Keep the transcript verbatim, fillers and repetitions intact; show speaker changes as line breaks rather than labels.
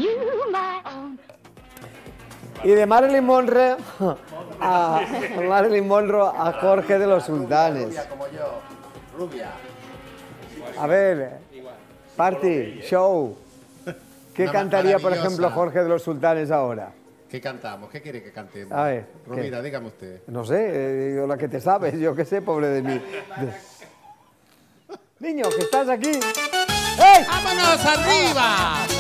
Y de Marilyn Monroe a Marilyn Monroe a Jorge de los Sultanes.
Rubia como yo, rubia.
A ver, party, show. ¿Qué
Una
cantaría, por
maravillosa.
ejemplo, Jorge de los Sultanes ahora?
¿Qué cantamos? ¿Qué quiere que cantemos?
A ver,
Rovira,
¿qué?
dígame usted.
No sé, eh, yo la que te sabes, yo qué sé, pobre de mí. De- Niño, que estás aquí. ¡Ey!
¡Vámonos arriba!